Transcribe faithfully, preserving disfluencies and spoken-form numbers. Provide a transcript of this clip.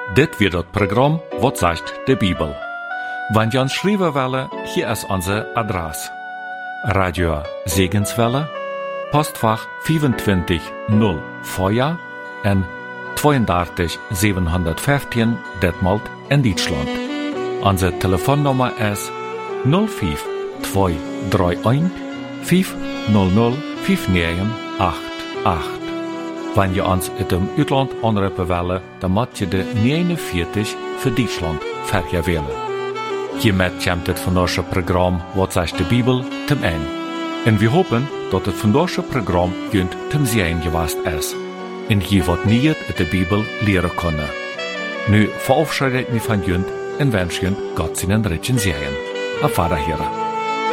Dit wird das Programm Wat sagt de Bibel. Wenn ihr uns schreiben wollen, hier ist unsere Adresse. Radio Segenswelle, Postfach vierundzwanzig null Feuer en drieëndertig zevenhonderdvijftien Detmold in Deutschland. Unsere Telefonnummer ist null fünf zwei drei eins fünf null null fünf neun acht acht. Wenn ihr uns in dem Utland anrufen wollen, dann macht ihr de negenenveertig für Deutschland verkehr wählen. Hiermit kommt das vandaagse Programm Wat sagt de Bibel zum Ende. Und wir hoffen, dass das vandaagse Programm junt zum Sehen gewesen ist. Und je wat nieuw in der Bibel leren können. Nu verabschiede ich mich von junt und wünsche junt Gott seinen Ritchen Sehen. Auf Wiederhören.